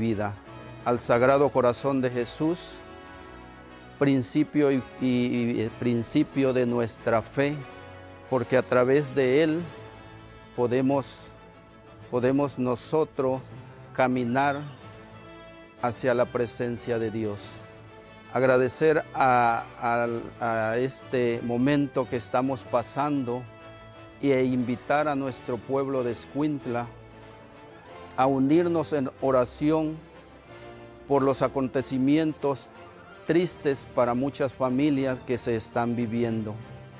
vida. Al Sagrado Corazón de Jesús, principio y principio de nuestra fe, porque a través de Él podemos nosotros caminar hacia la presencia de Dios. Agradecer a este momento que estamos pasando e invitar a nuestro pueblo de Escuintla a unirnos en oración por los acontecimientos tristes para muchas familias que se están viviendo.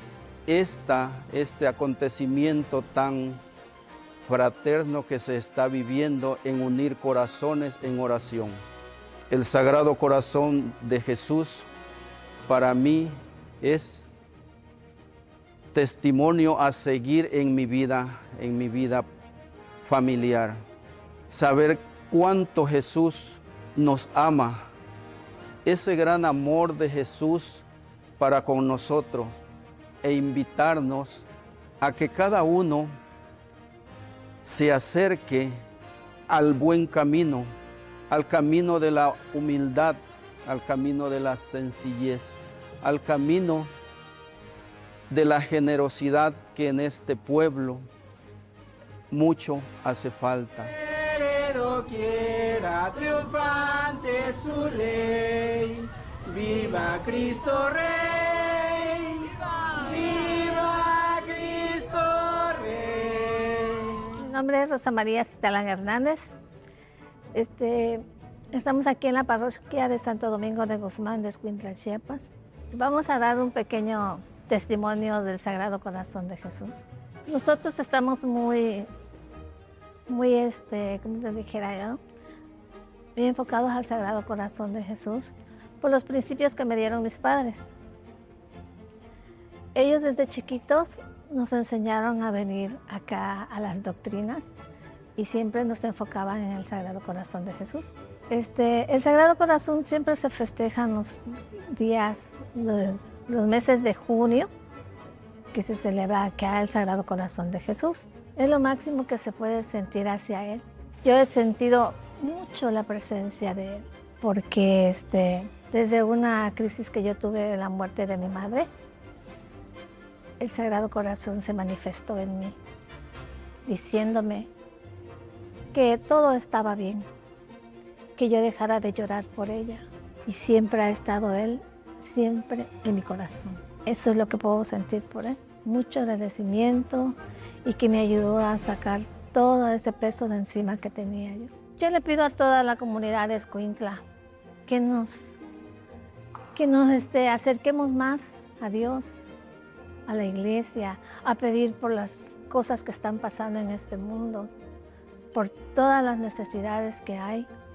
Este acontecimiento tan fraterno que se está viviendo en unir corazones en oración. El Sagrado Corazón de Jesús para mí es testimonio a seguir en mi vida familiar. Saber cuánto Jesús nos ama, ese gran amor de Jesús para con nosotros, e invitarnos a que cada uno se acerque al buen camino, al camino de la humildad, al camino de la sencillez, al camino de la generosidad que en este pueblo mucho hace falta. Quiera triunfante su ley, viva Cristo Rey, viva Cristo Rey. Mi nombre es Rosa María Citalán Hernández. Estamos aquí en la parroquia de Santo Domingo de Guzmán de Escuintla, Chiapas. Vamos a dar un pequeño testimonio del Sagrado Corazón de Jesús. Nosotros estamos muy, como te dijera yo, muy enfocados al Sagrado Corazón de Jesús por los principios que me dieron mis padres. Ellos desde chiquitos nos enseñaron a venir acá a las doctrinas y siempre nos enfocaban en el Sagrado Corazón de Jesús. El Sagrado Corazón siempre se festeja en los días, los meses de junio, que se celebra acá el Sagrado Corazón de Jesús. Es lo máximo que se puede sentir hacia Él. Yo he sentido mucho la presencia de Él, porque desde una crisis que yo tuve de la muerte de mi madre, el Sagrado Corazón se manifestó en mí, diciéndome que todo estaba bien, que yo dejara de llorar por ella. Y siempre ha estado Él, siempre en mi corazón. Eso es lo que puedo sentir por Él. Mucho agradecimiento y que me ayudó a sacar todo ese peso de encima que tenía yo. Yo le pido a toda la comunidad de Escuintla que nos acerquemos más a Dios, a la iglesia, a pedir por las cosas que están pasando en este mundo, por todas las necesidades que hay,